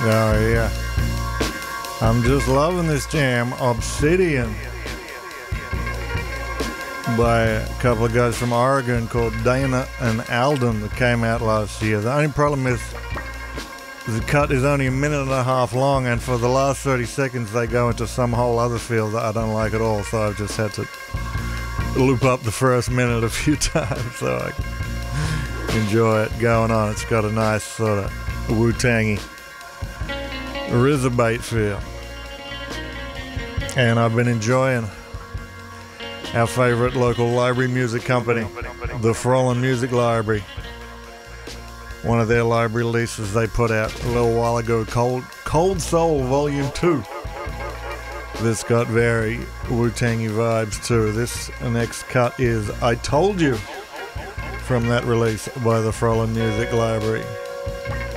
Oh, yeah. I'm just loving this jam. Obsidian. By a couple of guys from Oregon called Dana and Alden that came out last year. The only problem is the cut is only a minute and a half long, and for the last 30 seconds they go into some whole other field that I don't like at all, so I've just had to loop up the first minute a few times so I can enjoy it going on. It's got a nice sort of Wu-Tangy Rizabate feel. And I've been enjoying our favorite local library music company, the Frolin Music Library. One of their library releases they put out a little while ago, Cold Soul Volume 2. This got very Wu-Tangy vibes too. This next cut is I Told You from that release by the Frolin Music Library.